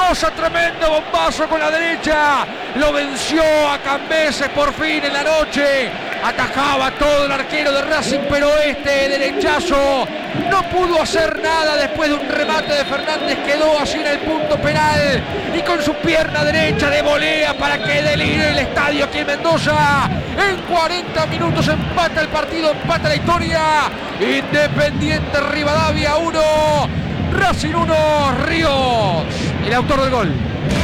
Mendoza, tremendo bombazo con la derecha. Lo venció a Cambeses por fin en la noche. Atajaba todo el arquero de Racing, pero este derechazo no pudo hacer nada después de un remate de Fernández. Quedó así en el punto penal y con su pierna derecha de volea para que delire el estadio aquí en Mendoza. En 40 minutos empata el partido, empata la historia. Independiente Rivadavia 1, Racing 1, Ríos, el autor del gol.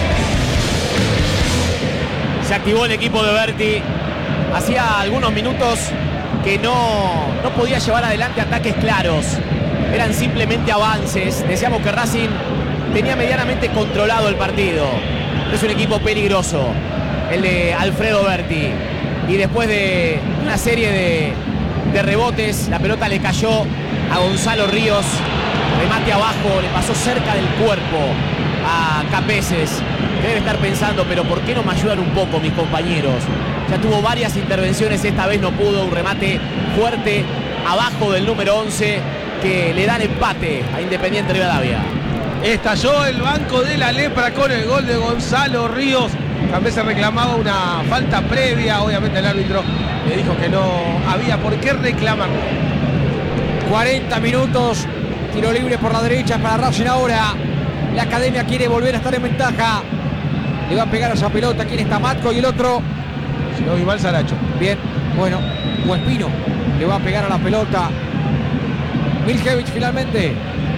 Se activó el equipo de Berti. Hacía algunos minutos que no podía llevar adelante ataques claros. Eran simplemente avances. Decíamos que Racing tenía medianamente controlado el partido. Es un equipo peligroso, el de Alfredo Berti. Y después de una serie de rebotes, la pelota le cayó a Gonzalo Ríos. Remate abajo, le pasó cerca del cuerpo a Cambeses, que debe estar pensando, pero ¿por qué no me ayudan un poco mis compañeros? Ya tuvo varias intervenciones, esta vez no pudo. Un remate fuerte abajo del número 11 que le dan empate a Independiente Rivadavia. Estalló el banco de la Lepra con el gol de Gonzalo Ríos. Cambeses reclamaba una falta previa. Obviamente el árbitro le dijo que no había por qué reclamar. 40 minutos, tiro libre por la derecha para Racing ahora. La Academia quiere volver a estar en ventaja. Le va a pegar a esa pelota. ¿Quién está? Matco y el otro. Si no, Iván Saracho. Bien, bueno, Guespino le va a pegar a la pelota. Miljevich finalmente.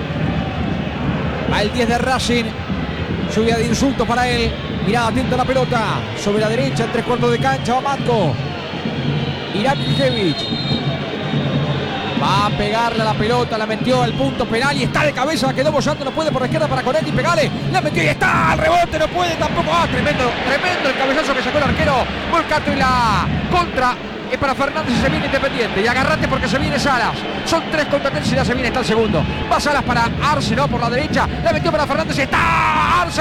Va el 10 de Racing. Lluvia de insultos para él. Mirada atenta a la pelota. Sobre la derecha, en 3/4 de cancha, va Matco. Irá Miljevich. Va a pegarle a la pelota, la metió al punto penal y está de cabeza, quedó bollando, no puede por la izquierda para Conetti, pegale, la metió y está, al rebote, no puede tampoco, tremendo el cabezazo que sacó el arquero, Volcato y la contra es para Fernández y se viene Independiente, y agarrate porque se viene Salas, son 3 contra 3 y ya se viene, está el segundo, va Salas para Arce, no, por la derecha, la metió para Fernández y está Arce.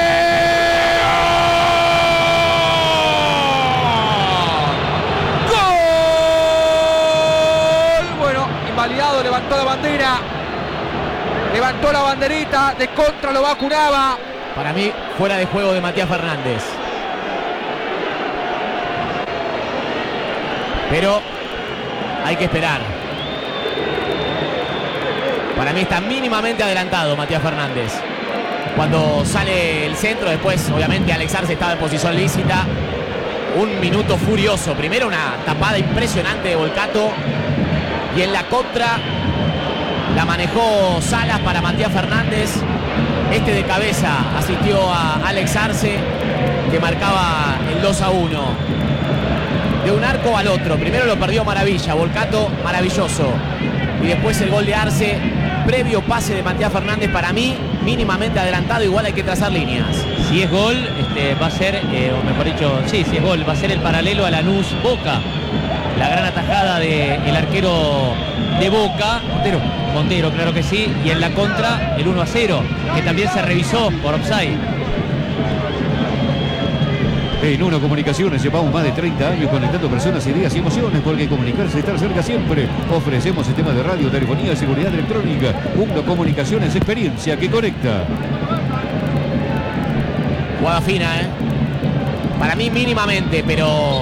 Validado, levantó la bandera, levantó la banderita, de contra lo vacunaba. Para mí, fuera de juego de Matías Fernández. Pero hay que esperar. Para mí está mínimamente adelantado Matías Fernández. Cuando sale el centro, después obviamente Alex Arce estaba en posición lícita. Un minuto furioso. Primero una tapada impresionante de Volcato. Y en la contra la manejó Salas para Matías Fernández. Este de cabeza asistió a Alex Arce, que marcaba el 2-1. De un arco al otro. Primero lo perdió Maravilla. Volcato, maravilloso. Y después el gol de Arce. Previo pase de Matías Fernández, para mí mínimamente adelantado. Igual hay que trazar líneas. Si es gol, va a ser, o mejor dicho, sí, si es gol, va a ser el paralelo a Lanús Boca. La gran atajada del arquero de Boca, Montero, claro que sí, y en la contra el 1-0, que también se revisó por offside. En Uno Comunicaciones llevamos más de 30 años conectando personas, ideas y emociones, porque comunicarse es estar cerca siempre. Ofrecemos sistemas de radio, telefonía, seguridad electrónica. Uno Comunicaciones, experiencia que conecta. Jugada fina, para mí mínimamente, pero...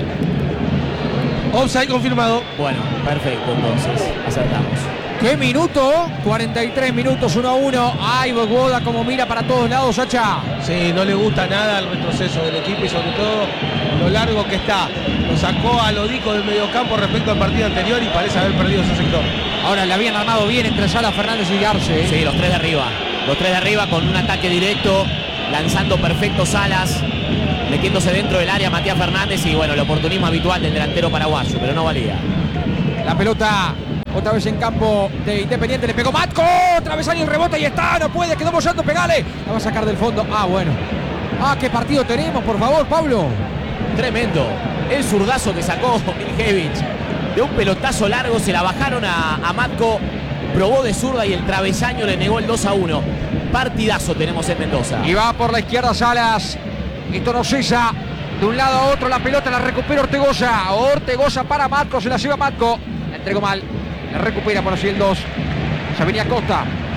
Offside confirmado. Bueno, perfecto, entonces, acertamos. ¿Qué minuto? 43 minutos, 1-1. Ay, Bogoda como mira para todos lados, Sacha. Sí, no le gusta nada el retroceso del equipo y sobre todo lo largo que está. Lo sacó a Lodico del mediocampo respecto al partido anterior y parece haber perdido ese sector. Ahora le habían armado bien entre Salas, Fernández y Arce. Sí, los tres de arriba. Los tres de arriba con un ataque directo, lanzando perfecto Salas, metiéndose dentro del área Matías Fernández y bueno, el oportunismo habitual del delantero paraguayo, pero no valía. La pelota otra vez en campo de Independiente, le pegó Matco, travesaño y rebote y está, no puede, quedó bollando, pegale, la va a sacar del fondo, bueno. Qué partido tenemos, por favor, Pablo. Tremendo, el zurdazo que sacó Miljevich, de un pelotazo largo, se la bajaron a Matco, probó de zurda y el travesaño le negó el 2-1. Partidazo tenemos en Mendoza. Y va por la izquierda Salas, esto no cesa, de un lado a otro la pelota la recupera Ortegoza para Matco, se la lleva Matco, la entregó mal, la recupera por así el 2, ya venía Costa,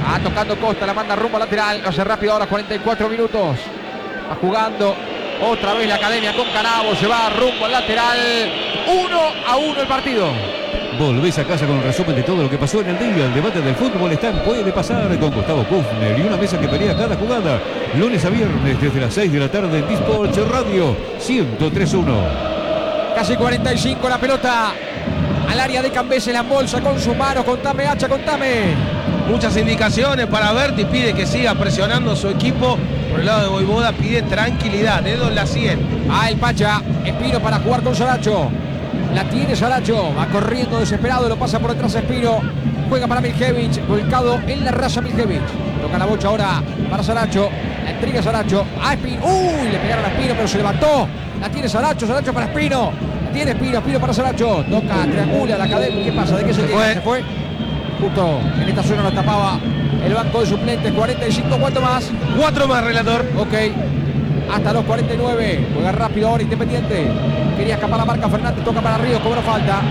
Tocando Costa, la manda rumbo lateral. Lo hace rápido ahora, 44 minutos. Va jugando otra vez la Academia con Canavo. Se va rumbo al lateral. 1-1 el partido. Volvés a casa con el resumen de todo lo que pasó en el día. El debate del fútbol está en Puede Pasar con Gustavo Kufner y una mesa que pelea cada jugada. Lunes a viernes desde las 6 de la tarde en Disports Radio 103.1. Casi 45 la pelota al área de Cambese, la embolsa con su mano. Contame, Hacha, contame. Muchas indicaciones para Berti, pide que siga presionando su equipo. Por el lado de Voivoda pide tranquilidad, dedo en la 100. El Pacha, Espino para jugar con Saracho. La tiene Saracho, va corriendo desesperado, lo pasa por detrás Espino. Juega para Miljevic, volcado en la raya Miljevic. Toca la bocha ahora para Saracho. La entrega Saracho a Espino. Le pegaron a Espino, pero se levantó. La tiene Saracho, Saracho para Espino. La tiene Espino, Espino para Saracho. Toca, triangula la Academia. ¿Qué pasa? ¿De qué se tiene? Se fue. Justo en esta zona lo tapaba el banco de suplentes. 45, ¿cuánto más? 4 más, relator. Ok. Hasta los 49. Juega rápido ahora Independiente. Quería escapar la marca Fernández. Toca para Ríos. Cobró falta.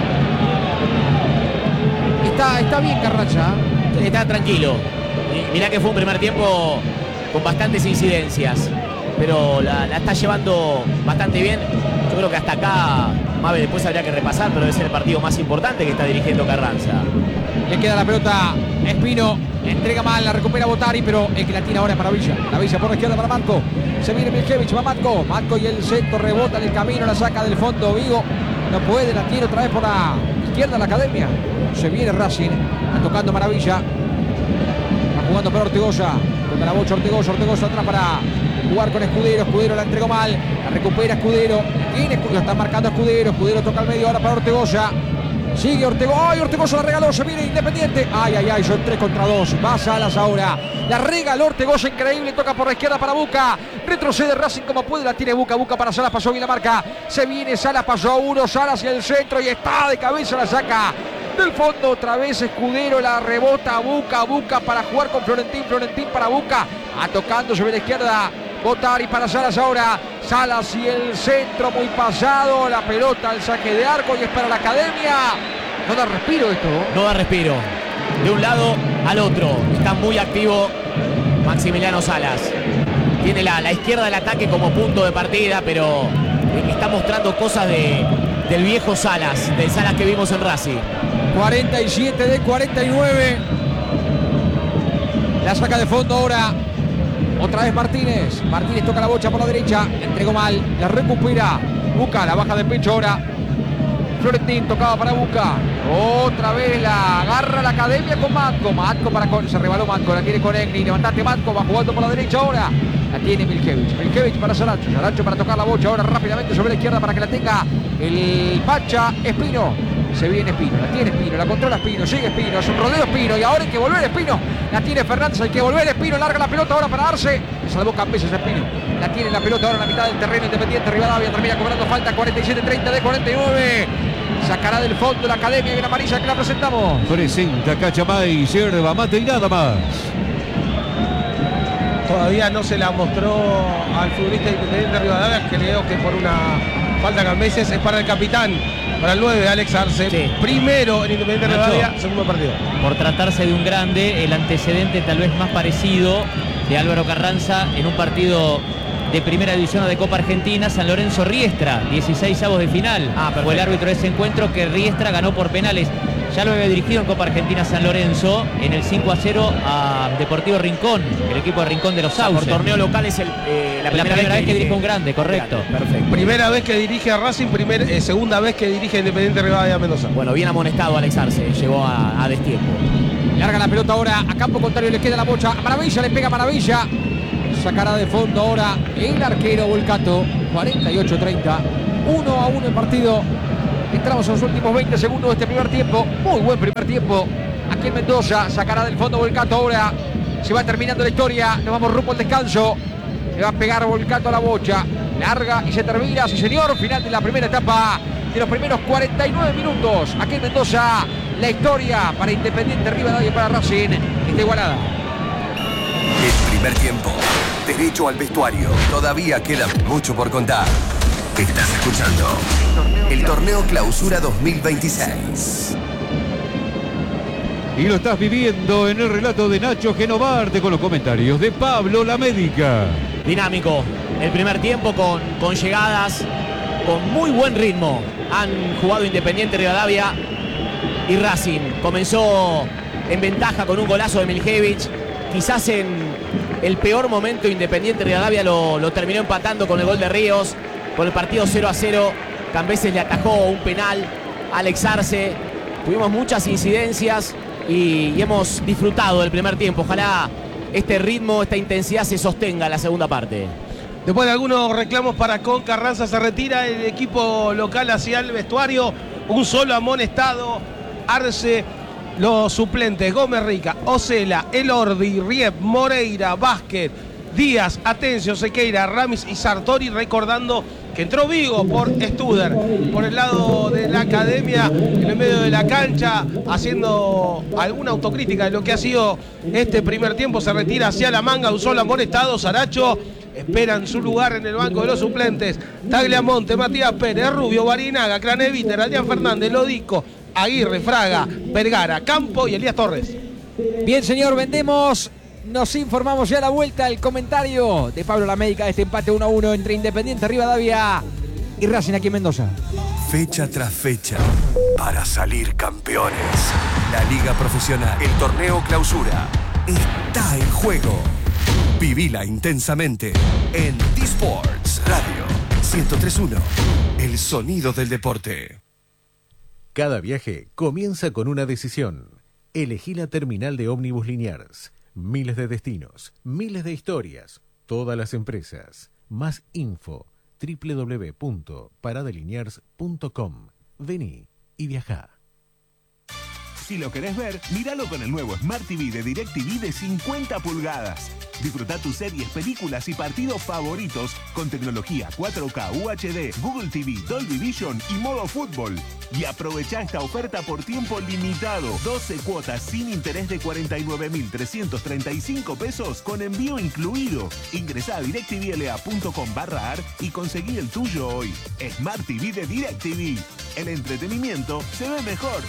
Está bien Carranza. Está tranquilo. Mirá que fue un primer tiempo con bastantes incidencias. Pero la está llevando bastante bien. Yo creo que hasta acá, Mabe, después habría que repasar, pero debe ser el partido más importante que está dirigiendo Carranza. Le queda la pelota Espino. Entrega mal, la recupera Botari, pero el que la tira ahora es Maravilla. Maravilla por la izquierda para Matko. Se viene Miljevic, va Matko. Matko y el centro rebota en el camino, la saca del fondo Vigo. No puede, la tiene otra vez por la izquierda la Academia. Se viene Racing, está tocando Maravilla. Va jugando para Ortigosa. Toca la bocha Ortigosa, Ortigosa atrás para jugar con Escudero. Escudero la entregó mal, la recupera Escudero. Tiene Escudero, está marcando Escudero. Escudero toca al medio ahora para Ortigosa. Sigue Ortegoza. ¡Ay, Ortegoza la regaló! Se viene Independiente. ¡Ay! Son 3 contra 2. Va Salas ahora. La regaló Ortegoza, increíble. Toca por la izquierda para Buca. Retrocede Racing como puede. La tiene Buca. Buca para Salas. Pasó bien la marca. Se viene Salas. Pasó a uno. Salas hacia el centro. Y está de cabeza. La saca del fondo. Otra vez Escudero. La rebota Buca. Buca para jugar con Florentín. Florentín para Buca. Tocando sobre la izquierda. Botari para Salas ahora. Salas y el centro muy pasado. La pelota al saque de arco y es para la Academia. No da respiro esto. No da respiro. De un lado al otro. Está muy activo Maximiliano Salas. Tiene la izquierda del ataque como punto de partida, pero está mostrando cosas del viejo Salas. Del Salas que vimos en Racing. 47 de 49. La saca de fondo ahora. Otra vez Martínez. Martínez toca la bocha por la derecha. Entregó mal. La recupera. Buca la baja de pecho ahora. Florentín tocaba para Buca. Otra vez la agarra la Academia con Matko. Matko para se rebaló Matko. La tiene con Egni. Levantate Matko. Va jugando por la derecha ahora. La tiene Miljevic. Miljevic para Saracho. Saracho para tocar la bocha ahora rápidamente sobre la izquierda para que la tenga el Pacha. Espino. Se viene Espino, la tiene Espino, la controla Espino, sigue Espino, es un rodeo Espino y ahora hay que volver Espino. La tiene Fernández, hay que volver Espino, larga la pelota ahora para darse. Se salvó Cambeses Espino. La tiene la pelota ahora en la mitad del terreno Independiente. Rivadavia termina cobrando falta. 47-30 de 49. Sacará del fondo la Academia y la amarilla que la presentamos. Presenta Cachamay, yerba mate y nada más. Todavía no se la mostró al futbolista Independiente Rivadavia. Creo que por una falta Cambeses es para el capitán. Para el 9, Alex Arce. Sí. Primero en Independiente Rivadavia, segundo partido. Por tratarse de un grande, el antecedente tal vez más parecido de Álvaro Carranza en un partido de primera división o de Copa Argentina, San Lorenzo Riestra, 16avos de final. Fue el árbitro de ese encuentro que Riestra ganó por penales. Ya lo había dirigido en Copa Argentina San Lorenzo en el 5-0 a Deportivo Rincón, el equipo de Rincón de los Sauces. Por torneo local es la primera vez que dirige un grande, correcto. Perfecto. Primera vez que dirige a Racing, segunda vez que dirige a Independiente Rivadavia Mendoza. Bueno, bien amonestado Alex Arce, llegó a destiempo. Larga la pelota ahora, a campo contrario le queda la bocha. Maravilla, le pega Maravilla. Sacará de fondo ahora el arquero Volcato. 48-30. 1-1 el partido. Entramos en los últimos 20 segundos de este primer tiempo. Muy buen primer tiempo aquí en Mendoza. Sacará del fondo Volcato ahora. Se va terminando la historia. Nos vamos rumbo al descanso. Le va a pegar Volcato a la bocha. Larga y se termina. Sí, señor. Final de la primera etapa. De los primeros 49 minutos. Aquí en Mendoza. La historia para Independiente Rivadavia y para Racing está igualada. El primer tiempo. Derecho al vestuario. Todavía queda mucho por contar. Estás escuchando el Torneo Clausura 2026. Y lo estás viviendo en el relato de Nacho Genovarte con los comentarios de Pablo La Médica. Dinámico el primer tiempo con llegadas, con muy buen ritmo. Han jugado Independiente Rivadavia y Racing. Comenzó en ventaja con un golazo de Miljevic. Quizás en el peor momento Independiente Rivadavia lo terminó empatando con el gol de Ríos. Con el partido 0-0, Cambeses le atajó un penal a Alex Arce. Tuvimos muchas incidencias y hemos disfrutado del primer tiempo. Ojalá este ritmo, esta intensidad se sostenga en la segunda parte. Después de algunos reclamos para Con, Carranza se retira el equipo local hacia el vestuario. Un solo amonestado. Arce, los suplentes: Gómez Rica, Ocela, Elordi, Riep, Moreira, Vázquez, Díaz, Atencio, Sequeira, Ramis y Sartori. Recordando que entró Vigo por Studer, por el lado de la academia, en el medio de la cancha, haciendo alguna autocrítica de lo que ha sido este primer tiempo. Se retira hacia la manga, un solo amonestado. Saracho espera en su lugar en el banco de los suplentes: Tagliamonte, Matías Pérez, Rubio, Barinaga, Craneviter, Adrián Fernández, Lodico, Aguirre, Fraga, Vergara, Campo y Elías Torres. Bien, señor, vendemos. Nos informamos ya a la vuelta el comentario de Pablo La Médica de este empate 1-1 entre Independiente Rivadavia y Racing aquí en Mendoza. Fecha tras fecha para salir campeones. La Liga Profesional, el Torneo Clausura, está en juego. Vivila intensamente en T-Sports Radio 103.1, el sonido del deporte. Cada viaje comienza con una decisión. Elegí la terminal de ómnibus Liniers. Miles de destinos, miles de historias, todas las empresas. Más info, www.paradeliniers.com. Vení y viajá. Si lo querés ver, míralo con el nuevo Smart TV de DirecTV de 50 pulgadas. Disfruta tus series, películas y partidos favoritos con tecnología 4K, UHD, Google TV, Dolby Vision y modo fútbol. Y aprovecha esta oferta por tiempo limitado. 12 cuotas sin interés de 49.335 pesos con envío incluido. Ingresá a directvla.com/ar y conseguí el tuyo hoy. Smart TV de DirecTV. El entretenimiento se ve mejor.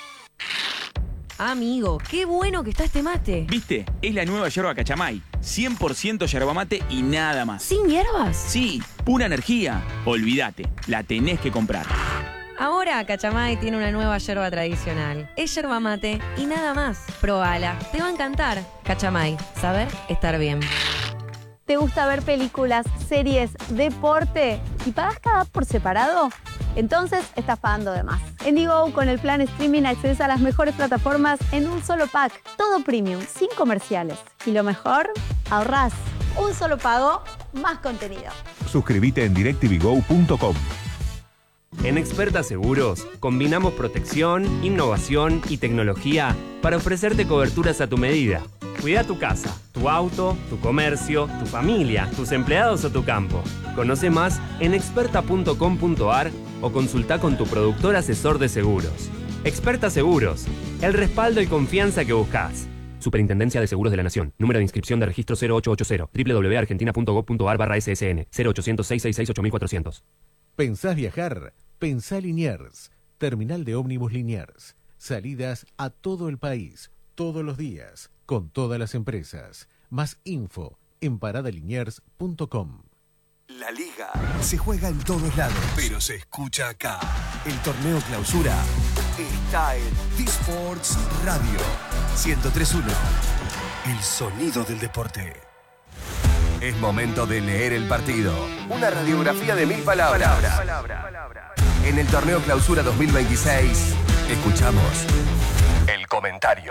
Amigo, qué bueno que está este mate. ¿Viste? Es la nueva yerba Cachamay. 100% yerba mate y nada más. ¿Sin hierbas? Sí, pura energía. Olvídate, la tenés que comprar. Ahora Cachamay tiene una nueva yerba tradicional. Es yerba mate y nada más. Probala, te va a encantar. Cachamay, saber estar bien. ¿Te gusta ver películas, series, deporte y pagas cada app por separado? Entonces estás pagando de más. En Digo, con el plan streaming accedes a las mejores plataformas en un solo pack. Todo premium, sin comerciales. Y lo mejor, ahorrás. Un solo pago, más contenido. Suscríbete en directvgo.com. En Experta Seguros, combinamos protección, innovación y tecnología para ofrecerte coberturas a tu medida. Cuida tu casa, tu auto, tu comercio, tu familia, tus empleados o tu campo. Conoce más en experta.com.ar o consulta con tu productor asesor de seguros. Experta Seguros, el respaldo y confianza que buscas. Superintendencia de Seguros de la Nación. Número de inscripción de registro 0880. www.argentina.gov.ar/SSN. 0800-666-8400. ¿Pensás viajar? Pensá Liniers. Terminal de ómnibus Liniers. Salidas a todo el país, todos los días, con todas las empresas. Más info en paradeliniers.com. La Liga se juega en todos lados, pero se escucha acá. El Torneo Clausura está en T-Sports Radio 103.1, el sonido del deporte. Es momento de leer el partido. Una radiografía de 1000 palabras. En el Torneo Clausura 2026, escuchamos el comentario.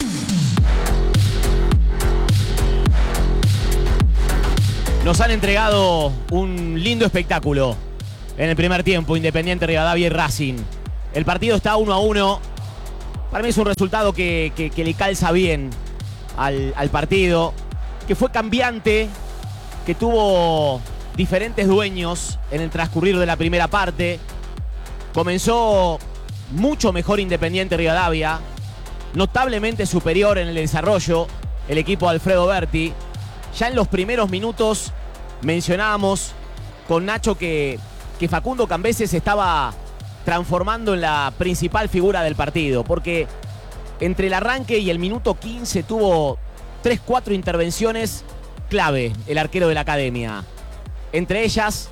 Nos han entregado un lindo espectáculo en el primer tiempo, Independiente Rivadavia y Racing. El partido está 1-1. Para mí es un resultado que le calza bien al partido, que fue cambiante, que tuvo diferentes dueños en el transcurrir de la primera parte. Comenzó mucho mejor Independiente Rivadavia, notablemente superior en el desarrollo el equipo de Alfredo Berti. Ya en los primeros minutos mencionábamos con Nacho que Facundo Cambeses se estaba transformando en la principal figura del partido, porque Entre el arranque y el minuto 15 tuvo 3-4 intervenciones clave el arquero de la academia. Entre ellas,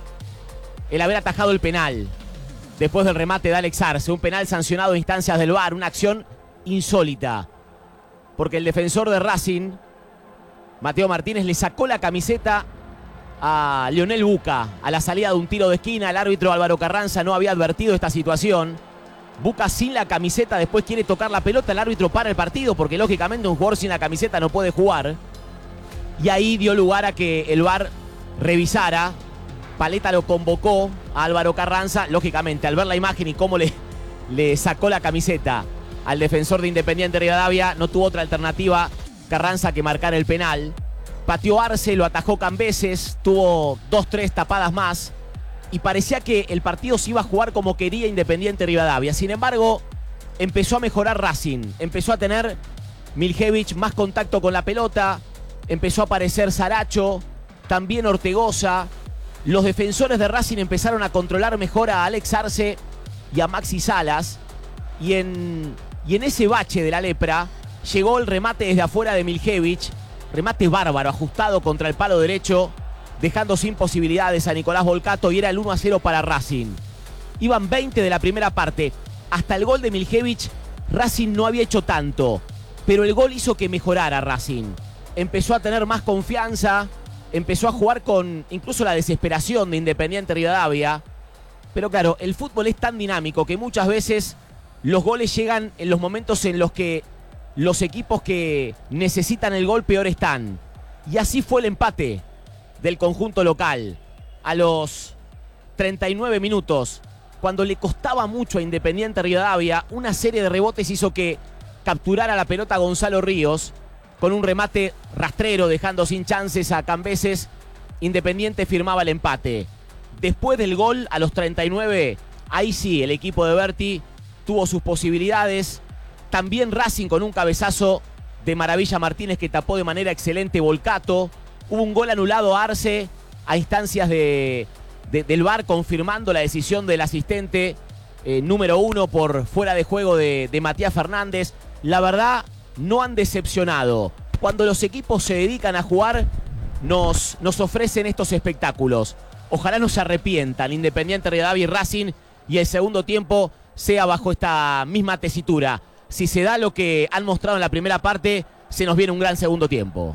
el haber atajado el penal después del remate de Alex Arce. Un penal sancionado a instancias del VAR. Una acción insólita. Porque el defensor de Racing, Mateo Martínez, le sacó la camiseta a Lionel Buca a la salida de un tiro de esquina. El árbitro Álvaro Carranza no había advertido esta situación. Buca sin la camiseta después quiere tocar la pelota. El árbitro para el partido porque lógicamente un jugador sin la camiseta no puede jugar. Y ahí dio lugar a que el VAR revisara. Paleta lo convocó a Álvaro Carranza. Lógicamente, al ver la imagen y cómo le sacó la camiseta al defensor de Independiente Rivadavia, no tuvo otra alternativa Carranza que marcar el penal. Pateó Arce, lo atajó Cambeses, tuvo 2-3 tapadas más. Y parecía que el partido se iba a jugar como quería Independiente Rivadavia. Sin embargo, empezó a mejorar Racing. Empezó a tener Miljevic más contacto con la pelota. Empezó a aparecer Saracho, también Ortegoza. Los defensores de Racing empezaron a controlar mejor a Alex Arce y a Maxi Salas. Y en ese bache de la lepra llegó el remate desde afuera de Miljevic. Remate bárbaro, ajustado contra el palo derecho, dejando sin posibilidades a Nicolás Volcato, y era el 1-0 para Racing. Iban 20 de la primera parte. Hasta el gol de Miljevic, Racing no había hecho tanto, pero el gol hizo que mejorara Racing. Empezó a tener más confianza, empezó a jugar con incluso la desesperación de Independiente Rivadavia. Pero claro, el fútbol es tan dinámico que muchas veces los goles llegan en los momentos en los que los equipos que necesitan el gol peor están. Y así fue el empate del conjunto local a los 39 minutos. Cuando le costaba mucho a Independiente Rivadavia, una serie de rebotes hizo que capturara la pelota Gonzalo Ríos con un remate rastrero, dejando sin chances a Cambeses. Independiente firmaba el empate. Después del gol, a los 39, ahí sí, el equipo de Berti tuvo sus posibilidades. También Racing con un cabezazo de Maravilla Martínez que tapó de manera excelente Volcato. Hubo un gol anulado a Arce a instancias del VAR, confirmando la decisión del asistente número 1 por fuera de juego de Matías Fernández. La verdad, no han decepcionado. Cuando los equipos se dedican a jugar, nos ofrecen estos espectáculos. Ojalá no se arrepientan Independiente Rivadavia y Racing, y el segundo tiempo sea bajo esta misma tesitura. Si se da lo que han mostrado en la primera parte, se nos viene un gran segundo tiempo.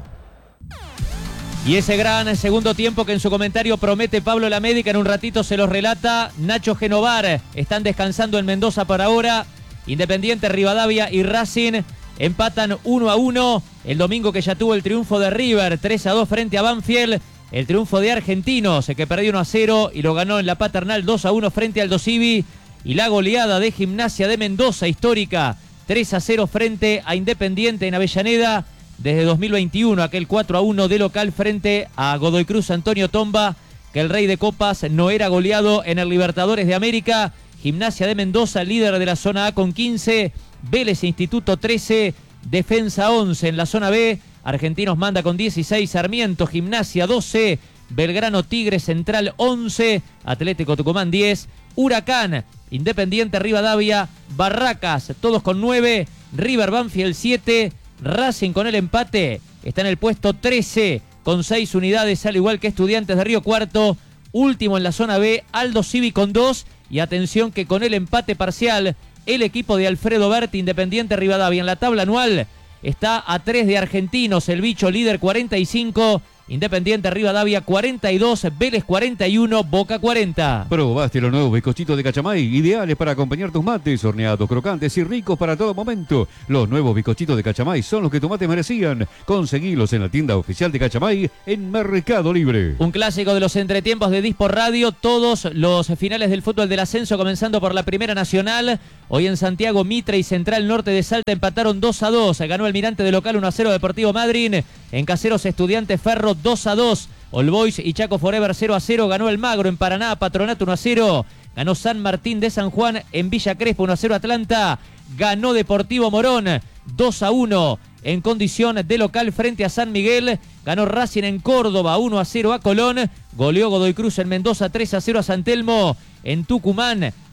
Y ese gran segundo tiempo que en su comentario promete Pablo Lamédica, en un ratito se los relata Nacho Genovar. Están descansando en Mendoza por ahora. Independiente Rivadavia y Racing empatan 1-1. El domingo que ya tuvo el triunfo de River 3-2 frente a Banfield. El triunfo de Argentinos, que perdió 1-0 y lo ganó en la Paternal 2-1 frente al Aldosivi. Y la goleada de Gimnasia de Mendoza, histórica, 3-0 frente a Independiente en Avellaneda. Desde 2021, aquel 4-1 de local frente a Godoy Cruz Antonio Tomba, que el rey de copas no era goleado en el Libertadores de América. Gimnasia de Mendoza, líder de la zona A con 15, Vélez Instituto 13, Defensa 11 en la zona B. Argentinos manda con 16, Sarmiento, Gimnasia 12, Belgrano Tigre Central 11, Atlético Tucumán 10, Huracán, Independiente Rivadavia, Barracas, todos con 9, River Banfield 7, Racing con el empate está en el puesto 13 con 6 unidades, al igual que Estudiantes de Río Cuarto. Último en la zona B, Aldosivi con 2, y atención que con el empate parcial el equipo de Alfredo Berti, Independiente Rivadavia, en la tabla anual está a 3 de Argentinos, el bicho líder 45, Independiente Rivadavia 42, Vélez 41, Boca 40. Probaste los nuevos bizcochitos de Cachamay, ideales para acompañar tus mates, horneados, crocantes y ricos para todo momento. Los nuevos bizcochitos de Cachamay son los que tus mates merecían. Conseguilos en la tienda oficial de Cachamay en Mercado Libre. Un clásico de los entretiempos de Dispor Radio, todos los finales del fútbol del ascenso, comenzando por la Primera Nacional. Hoy en Santiago, Mitre y Central Norte de Salta empataron 2-2. Ganó el Mirante de local 1-0 Deportivo Madryn. En Caseros, Estudiantes Ferro 2-2. All Boys y Chaco Forever 0-0. Ganó el Magro en Paraná, Patronato 1-0. Ganó San Martín de San Juan en Villa Crespo 1-0 Atlanta. Ganó Deportivo Morón 2-1 en condición de local frente a San Miguel. Ganó Racing en Córdoba 1-0 a Colón. Goleó Godoy Cruz en Mendoza 3-0 a San Telmo. En Tucumán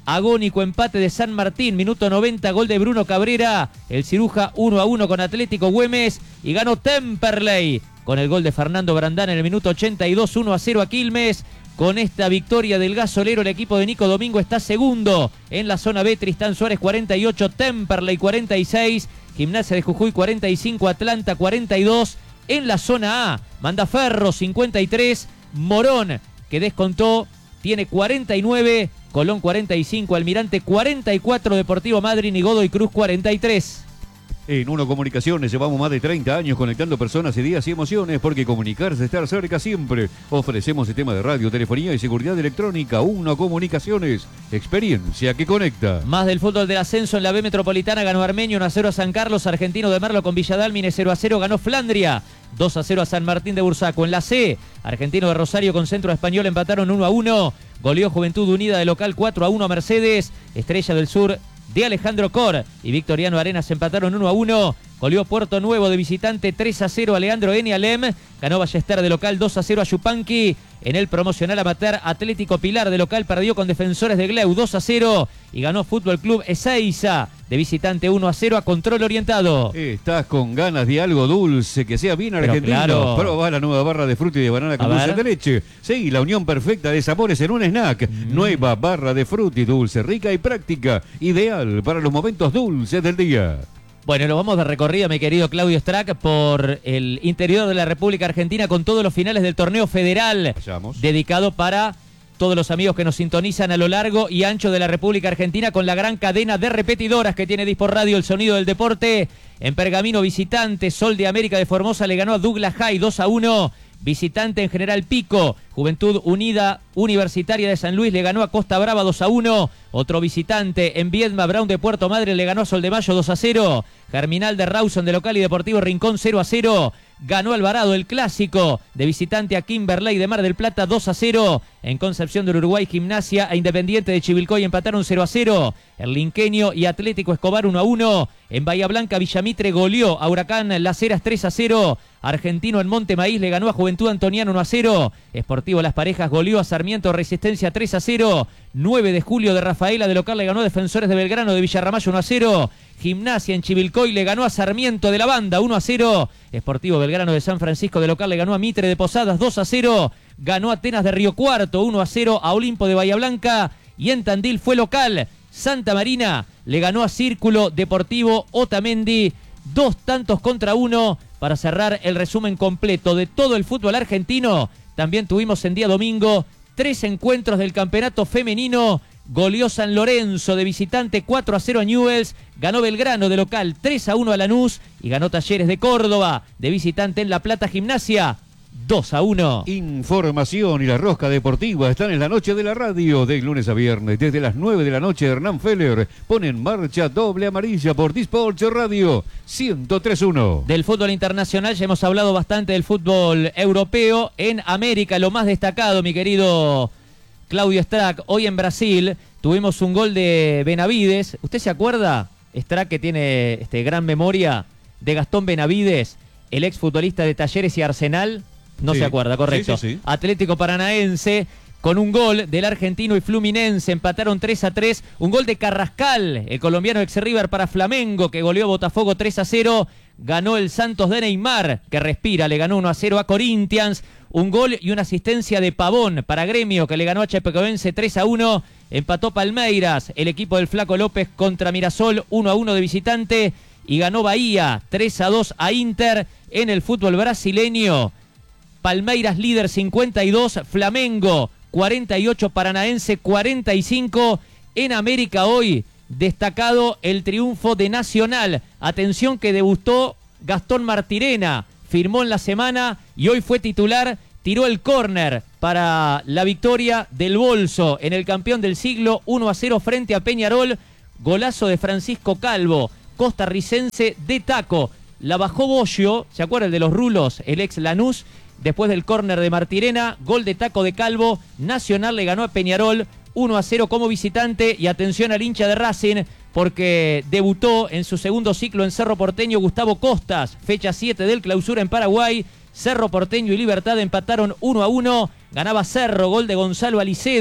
Agónico empate de San Martín, minuto 90, gol de Bruno Cabrera. El Ciruja 1-1 con Atlético Güemes y ganó Temperley con el gol de Fernando Brandán en el minuto 82, 1-0 a Quilmes. Con esta victoria del gasolero, el equipo de Nico Domingo está segundo en la zona B. Tristán Suárez 48, Temperley 46, Gimnasia de Jujuy 45, Atlanta 42. En la zona A, Mandaferro 53, Morón, que descontó, tiene 49, Colón 45, Almirante 44, Deportivo Madryn y Godoy Cruz 43. En Uno Comunicaciones llevamos más de 30 años conectando personas, ideas y emociones, porque comunicarse es estar cerca siempre. Ofrecemos sistema de radio, telefonía y seguridad electrónica. Uno Comunicaciones, experiencia que conecta. Más del fútbol del ascenso en la B Metropolitana, ganó Armenio 1-0 a San Carlos, Argentino de Merlo con Villadalmine 0-0, ganó Flandria 2-0 a San Martín de Bursaco. En la C, Argentino de Rosario con Centro Español empataron 1-1, goleó Juventud Unida de local 4-1 a Mercedes, Estrella del Sur de Alejandro Cor y Victoriano Arenas empataron 1-1. Goleó Puerto Nuevo de visitante 3-0 a Leandro Enialem. Ganó Ballester de local 2-0 a Yupanqui. En el promocional amateur, Atlético Pilar de local perdió con Defensores de Gleu 2-0 y ganó Fútbol Club Ezeiza de visitante 1-0 a Control Orientado. Estás con ganas de algo dulce, que sea bien argentino. Claro. Probá la nueva barra de fruta y de banana con dulce de leche. Sí, la unión perfecta de sabores en un snack. Nueva barra de fruta y dulce, rica y práctica. Ideal para los momentos dulces del día. Bueno, nos vamos de recorrida, mi querido Claudio Strack, por el interior de la República Argentina con todos los finales del torneo federal. Vayamos. Dedicado para todos los amigos que nos sintonizan a lo largo y ancho de la República Argentina con la gran cadena de repetidoras que tiene Dispor Radio, el sonido del deporte. En Pergamino, visitante, Sol de América de Formosa le ganó a Douglas High 2-1. Visitante en General Pico, Juventud Unida Universitaria de San Luis le ganó a Costa Brava 2-1. Otro visitante en Viedma, Brown de Puerto Madre le ganó a Sol de Mayo 2-0. Germinal de Rawson de local y Deportivo Rincón 0-0. Ganó Alvarado el clásico de visitante a Kimberley de Mar del Plata 2-0. En Concepción del Uruguay, Gimnasia e Independiente de Chivilcoy empataron 0-0. El Linqueño y Atlético Escobar 1-1. En Bahía Blanca, Villamitre goleó a Huracán Las Heras 3-0. Argentino en Monte Maíz le ganó a Juventud Antoniano 1-0. Sportivo Las Parejas goleó a Sarmiento Resistencia 3-0. 9 de julio de Rafaela de local le ganó a Defensores de Belgrano de Villarramayo 1-0. Gimnasia en Chivilcoy le ganó a Sarmiento de la Banda 1-0. Sportivo Belgrano de San Francisco de local le ganó a Mitre de Posadas 2-0. Ganó Atenas de Río Cuarto 1-0 a Olimpo de Bahía Blanca. Y en Tandil fue local. Santa Marina le ganó a Círculo Deportivo Otamendi 2-1 para cerrar el resumen completo de todo el fútbol argentino. También tuvimos en día domingo 3 encuentros del campeonato femenino. Goleó San Lorenzo de visitante 4-0 a Newell's. Ganó Belgrano de local 3-1 a Lanús. Y ganó Talleres de Córdoba de visitante en La Plata Gimnasia 2-1. Información y la rosca deportiva están en la noche de la radio, de lunes a viernes, desde las 9 de la noche. Hernán Feller pone en marcha doble amarilla por Dispor Radio 103.1. Del fútbol internacional ya hemos hablado bastante del fútbol europeo. En América, lo más destacado, mi querido Claudio Strack, hoy en Brasil tuvimos un gol de Benavides. ¿Usted se acuerda, Strack, que tiene gran memoria, de Gastón Benavides, el exfutbolista de Talleres y Arsenal? No Sí. se acuerda, correcto. Sí. Atlético Paranaense con un gol del Argentino y Fluminense, empataron 3-3, un gol de Carrascal, el colombiano ex River para Flamengo, que goleó a Botafogo 3-0, ganó el Santos de Neymar, que respira, le ganó 1-0 a Corinthians, un gol y una asistencia de Pavón para Gremio, que le ganó a Chapecoense 3-1, empató Palmeiras, el equipo del Flaco López contra Mirasol 1-1 de visitante, y ganó Bahía 3-2 a Inter. En el fútbol brasileño, Palmeiras líder 52, Flamengo 48, Paranaense 45. En América hoy, destacado el triunfo de Nacional. Atención que debutó Gastón Martirena, firmó en la semana y hoy fue titular, tiró el córner para la victoria del Bolso en el campeón del siglo 1-0 frente a Peñarol. Golazo de Francisco Calvo, costarricense de taco. La bajó Bollo, ¿se acuerda el de los rulos? El ex Lanús. Después del córner de Martirena, gol de taco de Calvo, Nacional le ganó a Peñarol 1-0 como visitante. Y atención al hincha de Racing, porque debutó en su segundo ciclo en Cerro Porteño Gustavo Costas, fecha 7 del clausura en Paraguay. Cerro Porteño y Libertad empataron 1-1, ganaba Cerro, gol de Gonzalo Aliceda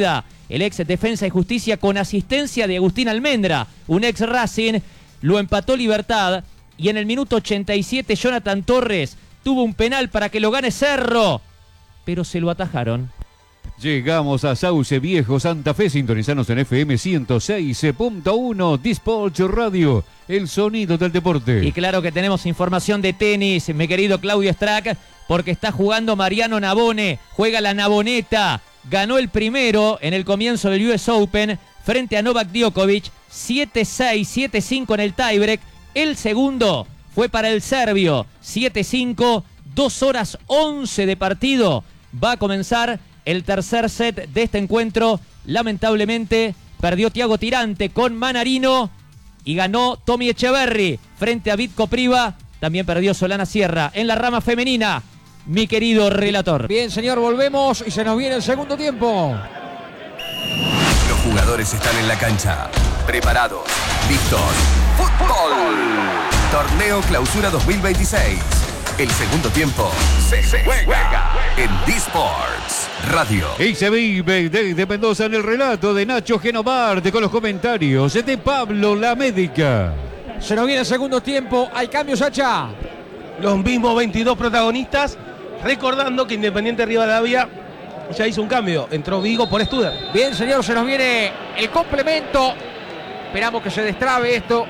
el ex Defensa y Justicia, con asistencia de Agustín Almendra, un ex Racing. Lo empató Libertad y en el minuto 87 Jonathan Torres tuvo un penal para que lo gane Cerro, pero se lo atajaron. Llegamos a Sauce Viejo, Santa Fe. Sintonizanos en FM 106.1 Disport Radio, el sonido del deporte. Y claro que tenemos información de tenis, mi querido Claudio Strack, porque está jugando Mariano Navone, juega la Navoneta, ganó el primero en el comienzo del US Open frente a Novak Djokovic, 7-6, 7-5 en el tiebreak. El segundo fue para el serbio, 7-5, 2 horas 11 de partido. Va a comenzar el tercer set de este encuentro. Lamentablemente perdió Thiago Tirante con Manarino y ganó Tommy Echeverry frente a Vitko Priva. También perdió Solana Sierra en la rama femenina, mi querido relator. Bien, señor, volvemos y se nos viene el segundo tiempo. Los jugadores están en la cancha, preparados, listos. ¡Fútbol! Torneo Clausura 2026. El segundo tiempo se juega en Disports Radio. Y se vive desde Mendoza en el relato de Nacho Genovarte con los comentarios de Pablo La Médica. Se nos viene el segundo tiempo. Hay cambios, Sacha. Los mismos 22 protagonistas. Recordando que Independiente Rivadavia ya hizo un cambio. Entró Vigo por Studer. Bien, señor, se nos viene el complemento. Esperamos que se destrabe esto.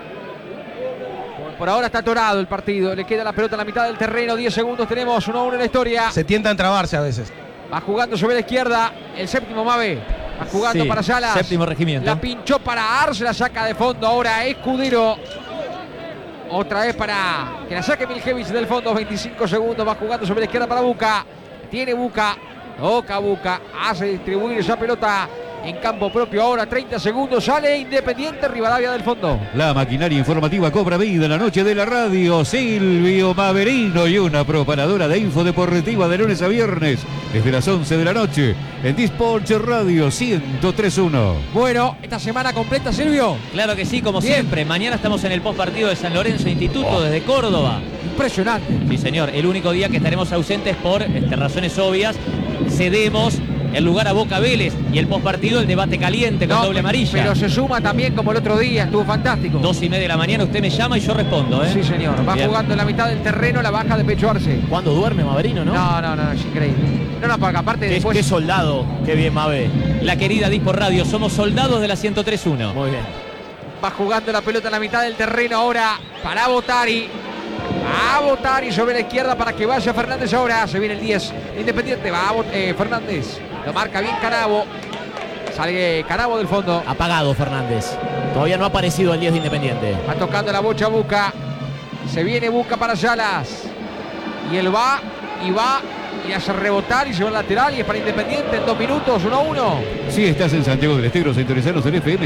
Por ahora está atorado el partido. Le queda la pelota en la mitad del terreno. 10 segundos. Tenemos 1-1 en la historia. Se tientan a trabarse a veces. Va jugando sobre la izquierda. El séptimo Mabe. Va jugando para Salas. Séptimo regimiento. La pinchó para Arce. La saca de fondo ahora Escudero. Otra vez para que la saque Miljevic del fondo. 25 segundos. Va jugando sobre la izquierda para Buca. Tiene Buca. Toca Buca. Hace distribuir esa pelota en campo propio. Ahora 30 segundos. Sale Independiente Rivadavia del fondo. La maquinaria informativa cobra vida en la noche de la radio. Silvio Maverino y una preparadora de info deportiva de lunes a viernes desde las 11 de la noche en Disport Radio 103.1. Bueno, esta semana completa, Silvio. Claro que sí, como siempre. Mañana estamos en el postpartido de San Lorenzo Instituto desde Córdoba. Impresionante. Sí, señor. El único día que estaremos ausentes por razones obvias. Cedemos el lugar a Boca Vélez y el postpartido el debate caliente con doble amarilla. Pero se suma también como el otro día, estuvo fantástico. 2:30 de la mañana, usted me llama y yo respondo, ¿eh? Sí, señor. Va Bien. jugando en la mitad del terreno, la baja de Pecho Arce. ¿Cuándo duerme Maverino, no? No, es increíble. No, porque aparte después... Qué soldado, qué bien Mabe. La querida Dispo Radio, somos soldados de la 103.1. Muy bien. Va jugando la pelota en la mitad del terreno ahora para Botari. Va a Botari sobre la izquierda para que vaya Fernández ahora. Se viene el 10. Independiente, va Fernández. Lo marca bien Canavo. Sale Canavo del fondo. Apagado Fernández. Todavía no ha aparecido el 10 de Independiente. Va tocando la bocha Buca. Se viene Buca para Salas. Y él va y hace rebotar y se va al lateral y es para Independiente en 2 minutos, 1-1. Si estás en Santiago del Estero, sintonizanos en FM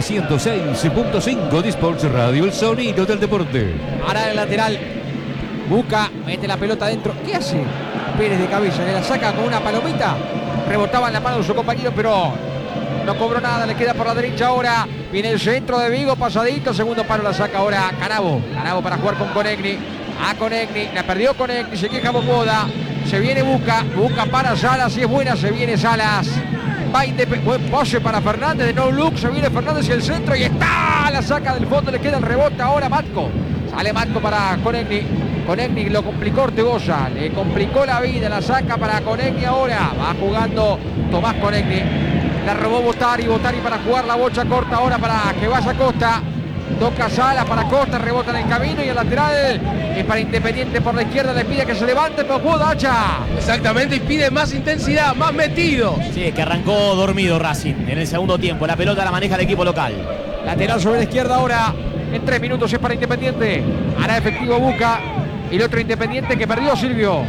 106.5 Disports Radio, el sonido del deporte. Ahora el lateral. Buca mete la pelota adentro. ¿Qué hace? Pérez de cabeza, le la saca con una palomita. Rebotaba en la mano de su compañero, pero no cobró nada. Le queda por la derecha ahora. Viene el centro de Vigo, pasadito. Segundo palo la saca ahora Canavo. Canavo para jugar con Conegni. A Conegni, la perdió Conegni, se queja Bocoda. Se viene Buca para Salas, si es buena, se viene Salas. Va buen pase para Fernández, de no look, se viene Fernández y el centro y está, la saca del fondo, le queda el rebote ahora Matco. Sale Matco para Conegni. Conegni lo complicó Ortegoza, le complicó la vida, la saca para Conegni ahora. Va jugando Tomás Conegni. La robó Botari para jugar la bocha corta ahora para que vaya Costa. Toca Salas para Costa, rebota en el camino y el lateral es para Independiente por la izquierda, le pide que se levante, pero pudo Dacha. Exactamente, y pide más intensidad, más metido. Sí, es que arrancó dormido Racing en el segundo tiempo. La pelota la maneja el equipo local. Lateral sobre la izquierda ahora. En 3 minutos es para Independiente. Hará efectivo Buca. Y el otro Independiente que perdió Silvio.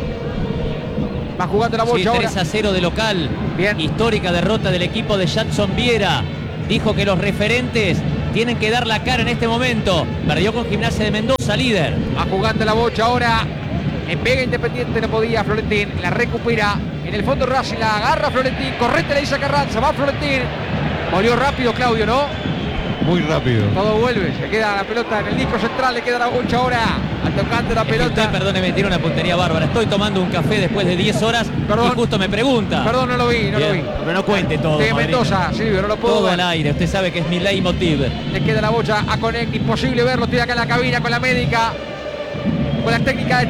Va jugando la bocha ahora. 3-0 de local. Bien. Histórica derrota del equipo de Jackson Viera. Dijo que los referentes tienen que dar la cara en este momento. Perdió con Gimnasia de Mendoza, líder. Va jugando la bocha ahora. En pega Independiente, no podía Florentín. La recupera. En el fondo Racing la agarra Florentín. Correte le dice a Carranza. Va Florentín. Volvió rápido Claudio, ¿no? muy rápido. Todo vuelve, se queda la pelota en el disco central, le queda la bocha ahora al tocante la pelota. Usted, perdóneme, tiene una puntería bárbara. Estoy tomando un café después de 10 horas y justo me pregunta. Perdón, no lo vi. Pero no cuente todo. De Mendoza, Silvio, no lo puedo todo ver. al aire, usted sabe que es mi leitmotiv. Le queda la bocha a Conecta, imposible verlo, estoy acá en la cabina con la médica, con la técnica de